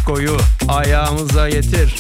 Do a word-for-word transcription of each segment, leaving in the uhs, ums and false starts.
diskoyu ayağımıza getir.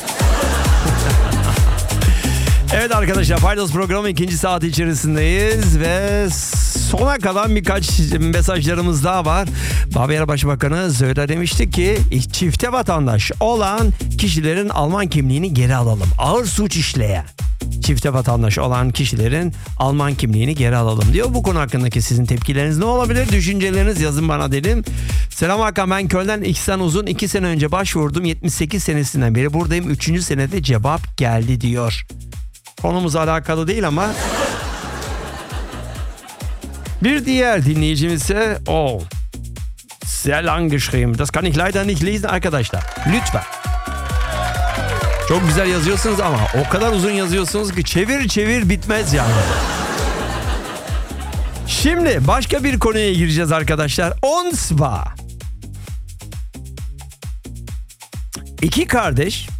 Evet arkadaşlar, Paydos programı ikinci saat içerisindeyiz ve sona kalan birkaç mesajlarımız daha var. Bavyera Başbakanı Söder demişti ki çifte vatandaş olan kişilerin Alman kimliğini geri alalım. Ağır suç işleyen çifte vatandaş olan kişilerin Alman kimliğini geri alalım diyor. Bu konu hakkındaki sizin tepkileriniz ne olabilir? Düşünceleriniz yazın bana dedim. Selam Hakan, ben Köln'den İhsan Uzun. iki sene önce başvurdum. yetmiş sekiz senesinden beri buradayım. üçüncü senede cevap geldi diyor. Konumuzla alakalı değil ama. Bir diğer dinleyicimiz ise oh, sehr lang geschrieben. Das kann ich leider nicht lesen arkadaşlar. Lütfen. Çok güzel yazıyorsunuz ama o kadar uzun yazıyorsunuz ki çevir çevir bitmez yani. Şimdi başka bir konuya gireceğiz arkadaşlar. Und zwar İki kardeş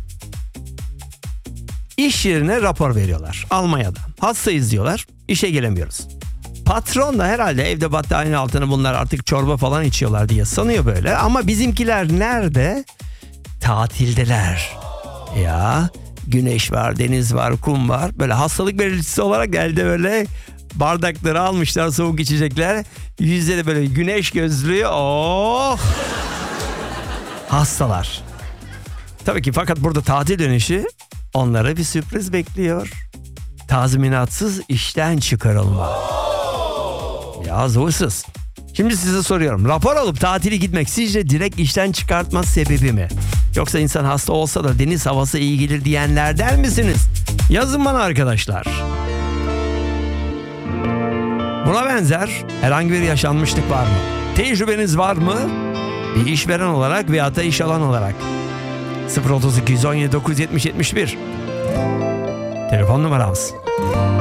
iş yerine rapor veriyorlar Almanya'da. Hastayız diyorlar, işe gelemiyoruz. Patron da herhalde evde battaniye altına bunlar artık çorba falan içiyorlar diye sanıyor böyle. Ama bizimkiler nerede? Tatildeler. Ya güneş var, deniz var, kum var. Böyle hastalık belirtisi olarak elde böyle bardakları almışlar, soğuk içecekler. Yüzde de böyle güneş gözlüğü. Oh! Hastalar. Tabii ki fakat burada tatil dönüşü onlara bir sürpriz bekliyor. Tazminatsız işten çıkarılma. Ya zorsuz. Şimdi size soruyorum. Rapor alıp tatile gitmek sizce direkt işten çıkartma sebebi mi? Yoksa insan hasta olsa da deniz havası iyi gelir diyenlerden misiniz? Yazın bana arkadaşlar. Buna benzer herhangi bir yaşanmışlık var mı? Tecrübeniz var mı? Bir işveren olarak veyahut da iş alan olarak. sıfır otuz iki yüz on yedi dokuz yüz yetmiş yetmiş bir Telefon numaramız.